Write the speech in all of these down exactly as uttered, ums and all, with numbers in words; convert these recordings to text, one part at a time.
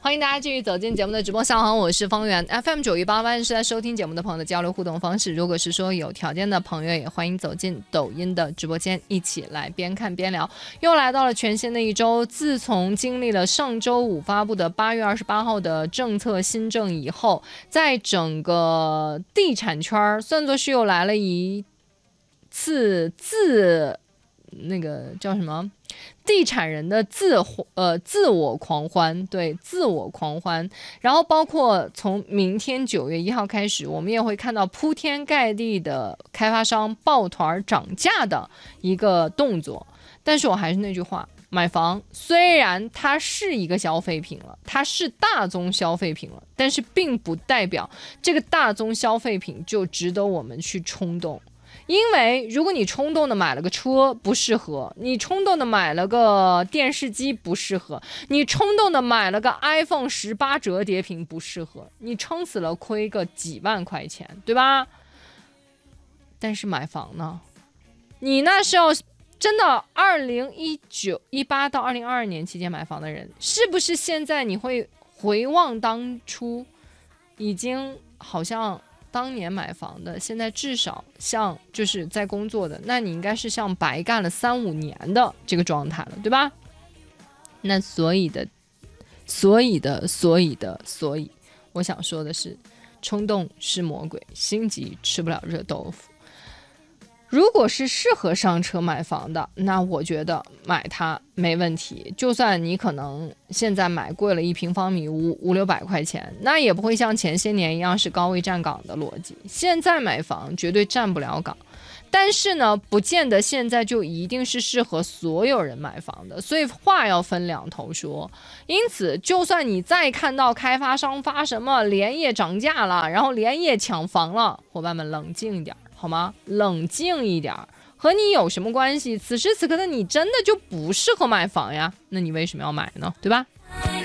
欢迎大家继续走进节目的直播上行，我是方圆 F M 九一八万是在收听节目的朋友的交流互动方式。如果是说有条件的朋友，也欢迎走进抖音的直播间，一起来边看边聊。又来到了全新的一周，自从经历了上周五发布的八月二十八号的政策新政以后，在整个地产圈算作是又来了一次自那个叫什么？地产人的自呃自我狂欢，对，自我狂欢。然后包括从明天九月一号开始，我们也会看到铺天盖地的开发商抱团涨价的一个动作。但是我还是那句话，买房虽然它是一个消费品了，它是大宗消费品了，但是并不代表这个大宗消费品就值得我们去冲动。因为如果你冲动的买了个车不适合，你冲动的买了个电视机不适合，你冲动的买了个 iPhone 十八折叠屏不适合，你撑死了亏个几万块钱，对吧？但是买房呢，你那是要真的二零一九、一八到二零二二年期间买房的人，是不是现在你会回望当初，已经好像当年买房的，现在至少像就是在工作的，那你应该是像白干了三五年的这个状态了，对吧？那所以的，所以的，所以的，所以，我想说的是，冲动是魔鬼，心急吃不了热豆腐。如果是适合上车买房的，那我觉得买它没问题。就算你可能现在买贵了一平方米五五六百块钱，那也不会像前些年一样是高位站岗的逻辑。现在买房绝对站不了岗，但是呢，不见得现在就一定是适合所有人买房的，所以话要分两头说。因此，就算你再看到开发商发什么连夜涨价了，然后连夜抢房了，伙伴们冷静一点。好吗？冷静一点，和你有什么关系？此时此刻的你真的就不适合买房呀，那你为什么要买呢？对吧？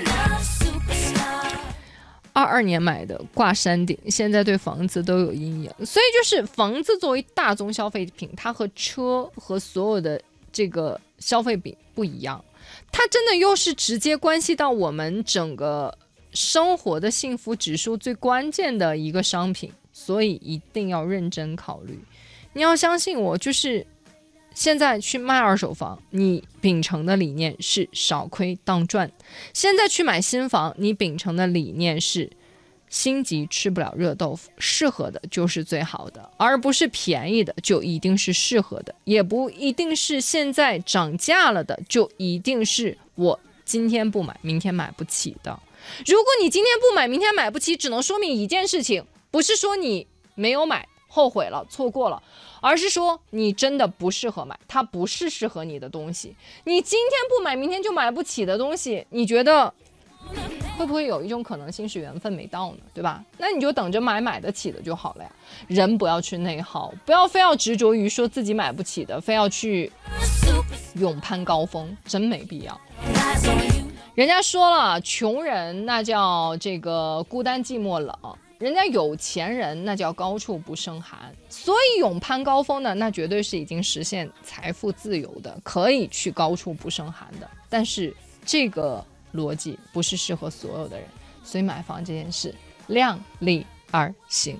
二二年买的挂山顶，现在对房子都有阴影，所以就是房子作为大宗消费品，它和车和所有的这个消费品不一样，它真的又是直接关系到我们整个生活的幸福指数最关键的一个商品。所以一定要认真考虑，你要相信我，就是现在去卖二手房，你秉承的理念是少亏当赚；现在去买新房，你秉承的理念是心急吃不了热豆腐，适合的就是最好的，而不是便宜的就一定是适合的，也不一定是现在涨价了的就一定是我今天不买明天买不起的。如果你今天不买明天买不起，只能说明一件事情，不是说你没有买后悔了错过了，而是说你真的不适合买，它不是适合你的东西。你今天不买明天就买不起的东西，你觉得会不会有一种可能性是缘分没到呢？对吧？那你就等着买买得起的就好了呀。人不要去内耗，不要非要执着于说自己买不起的，非要去勇攀高峰，真没必要。人家说了，穷人那叫这个孤单寂寞冷，人家有钱人那叫高处不胜寒。所以勇攀高峰呢，那绝对是已经实现财富自由的，可以去高处不胜寒的。但是这个逻辑不是适合所有的人，所以买房这件事量力而行。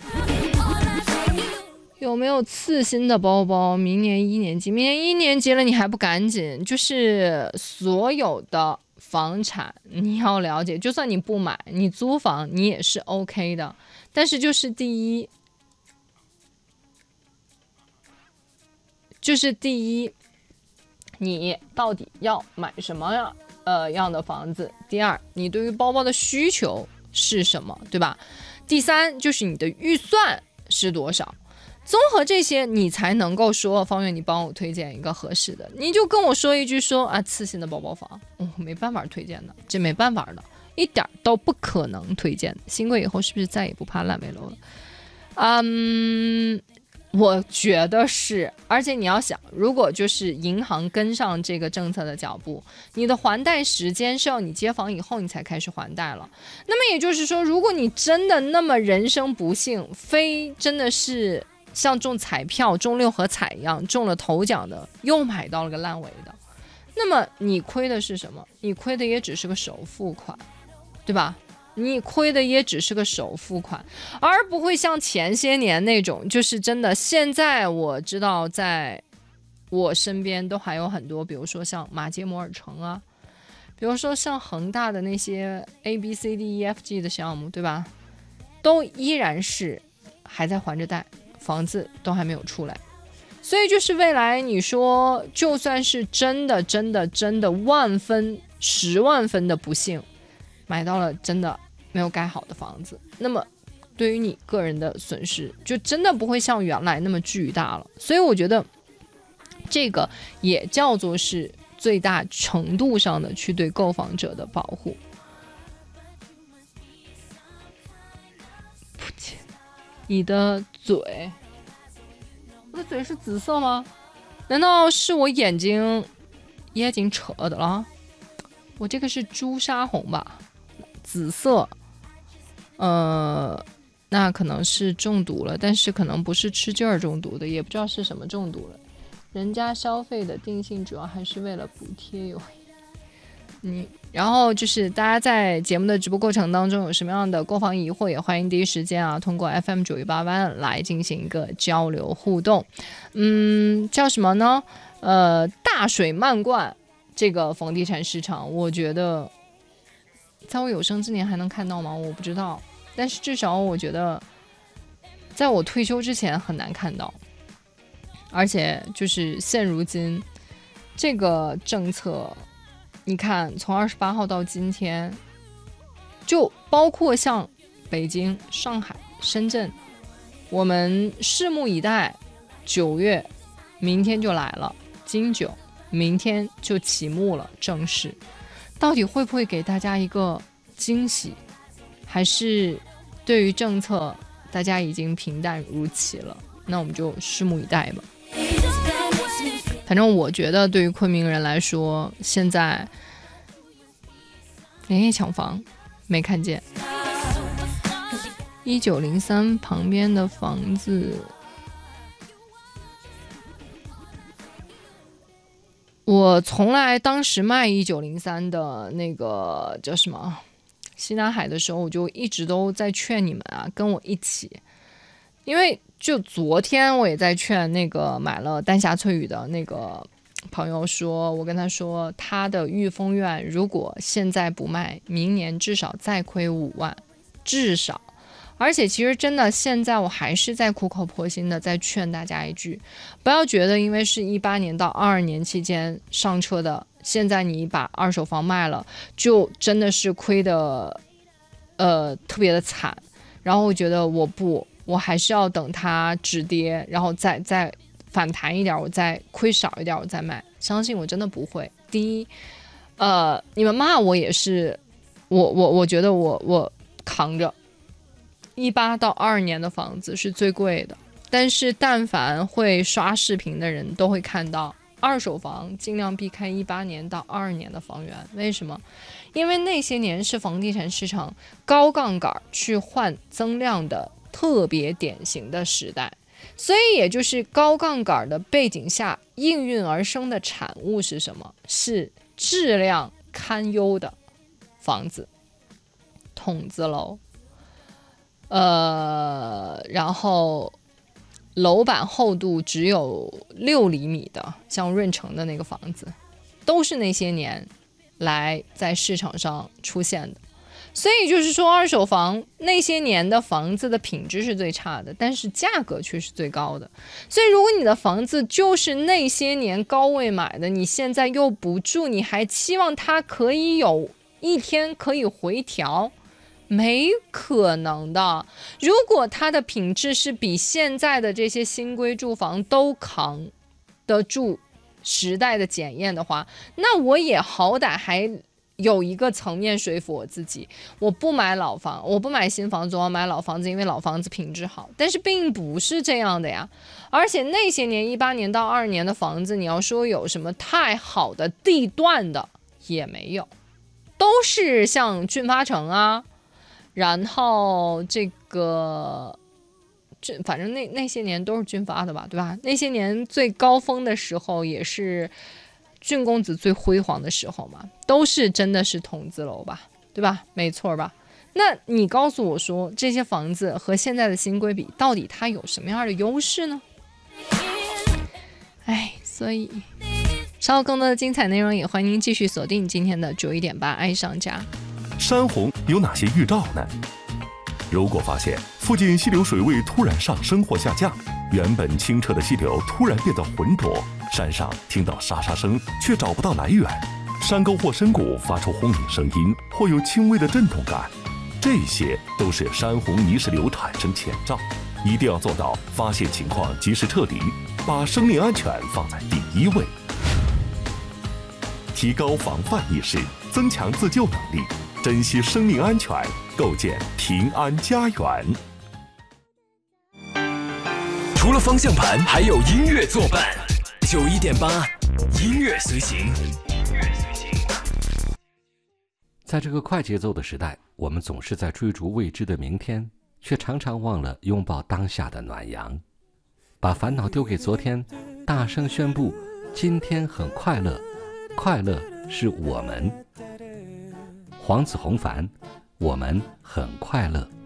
有没有次新的包包？明年一年级，明年一年级了，你还不赶紧？就是所有的房产你要了解，就算你不买，你租房你也是 OK 的。但是就是第一，就是第一，你到底要买什么样呃样的房子？第二，你对于包包的需求是什么，对吧？第三，就是你的预算是多少？综合这些，你才能够说方圆，你帮我推荐一个合适的。你就跟我说一句说啊，次新的包包房，我、哦、没办法推荐的，这没办法的，一点都不可能推荐。新贵以后是不是再也不怕烂尾楼了？嗯，我觉得是。而且你要想，如果就是银行跟上这个政策的脚步，你的还贷时间是要你接房以后你才开始还贷了。那么也就是说，如果你真的那么人生不幸，非真的是像中彩票中六合彩一样中了头奖的，又买到了个烂尾的，那么你亏的是什么？你亏的也只是个首付款， 对吧？你亏的也只是个首付款，而不会像前些年那种，就是真的。现在我知道，在我身边都还有很多，比如说像马街摩尔城啊，比如说像恒大的那些 A B C D E F G 的项目，对吧？都依然是还在还着贷，房子都还没有出来。所以就是未来你说，就算是真的真的真的万分十万分的不幸，买到了真的没有盖好的房子，那么对于你个人的损失就真的不会像原来那么巨大了。所以我觉得这个也叫做是最大程度上的去对购房者的保护。你的嘴，我的嘴是紫色吗？难道是我眼睛眼睛扯的了？我这个是朱砂红吧，紫色，呃，那可能是中毒了，但是可能不是吃劲儿中毒的，也不知道是什么中毒了。人家消费的定性主要还是为了补贴有。你然后就是大家在节目的直播过程当中有什么样的购房疑惑，也欢迎第一时间啊通过 F M 九一八湾来进行一个交流互动。嗯，叫什么呢？呃，大水漫灌这个房地产市场，我觉得在我有生之年还能看到吗？我不知道，但是至少我觉得在我退休之前很难看到。而且就是现如今这个政策，你看从二十八号到今天，就包括像北京、上海、深圳，我们拭目以待。九月明天就来了，金九明天就启幕了，正式到底会不会给大家一个惊喜，还是对于政策大家已经平淡如棋了？那我们就拭目以待吧。反正我觉得对于昆明人来说，现在连夜抢房没看见。一九零三旁边的房子，我从来当时卖一九零三的那个叫什么西南海的时候，我就一直都在劝你们啊，跟我一起。因为就昨天我也在劝那个买了丹霞翠雨的那个朋友说，我跟他说他的御风苑如果现在不卖，明年至少再亏五万，至少。而且其实真的现在我还是在苦口婆心的在劝大家一句，不要觉得因为是一八年到二二年期间上车的，现在你把二手房卖了就真的是亏的呃特别的惨。然后我觉得我不我还是要等它止跌，然后再再反弹一点，我再亏少一点，我再卖。相信我真的不会。第一，呃，你们骂我也是，我我我觉得我我扛着。一八到二二年的房子是最贵的，但是但凡会刷视频的人都会看到，二手房尽量避开一八年到二二年的房源。为什么？因为那些年是房地产市场高杠杆去换增量的特别典型的时代，所以也就是高杠杆的背景下应运而生的产物是什么？是质量堪忧的房子，筒子楼，呃，然后楼板厚度只有六厘米的，像润城的那个房子，都是那些年来在市场上出现的。所以就是说，二手房那些年的房子的品质是最差的，但是价格却是最高的。所以如果你的房子就是那些年高位买的，你现在又不住，你还期望它可以有一天可以回调，没可能的。如果它的品质是比现在的这些新规住房都扛得住时代的检验的话，那我也好歹还有一个层面说服我自己，我不买老房，我不买新房子，我要买老房子，因为老房子品质好。但是并不是这样的呀。而且那些年一八年到二年的房子，你要说有什么太好的地段的也没有，都是像俊发城啊，然后这个反正那那些年都是俊发的吧，对吧？那些年最高峰的时候也是俊公子最辉煌的时候嘛，都是真的是筒子楼吧。 对吧？没错吧？那你告诉我说，这些房子和现在的新规比，到底它有什么样的优势呢？哎，所以稍后更多的精彩内容，也欢迎您继续锁定今天的九一点八爱上家。 山洪有哪些预兆呢？如果发现附近溪流水位突然上升或下降，原本清澈的溪流突然变得浑浊，山上听到沙沙声却找不到来源，山沟或深谷发出轰鸣声音，或有轻微的震动感，这些都是山洪泥石流产生前兆，一定要做到发现情况及时撤离，把生命安全放在第一位，提高防范意识，增强自救能力，珍惜生命安全，构建平安家园。 除了方向盘，还有音乐作伴。九一点八，音乐随行。 在这个快节奏的时代，我们总是在追逐未知的明天，却常常忘了拥抱当下的暖阳。把烦恼丢给昨天，大声宣布今天很快乐，快乐是我们。黄子弘凡，我们很快乐。